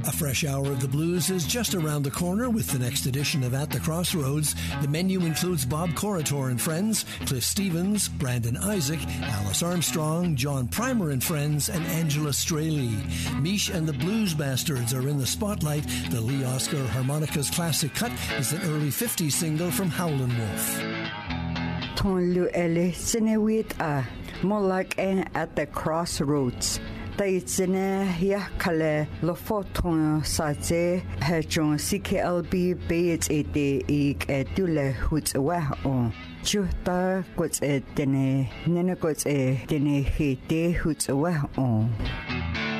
A fresh hour of the blues is just around the corner with the next edition of At the Crossroads. The menu includes Bob Corritor and Friends, Cliff Stevens, Brandon Isaac, Alice Armstrong, John Primer and Friends, and Angela Straley. Mish and the Blues Bastards are in the spotlight. The Lee Oscar Harmonicas classic cut is an early 50s single from Howlin' Wolf. Ton lu ele sinewit more like At the Crossroads. Taitsine yakale lo foton saze hejon CKLB beit ete ik etule huts wa on chuta kots etene nene kots etene hite huts wa on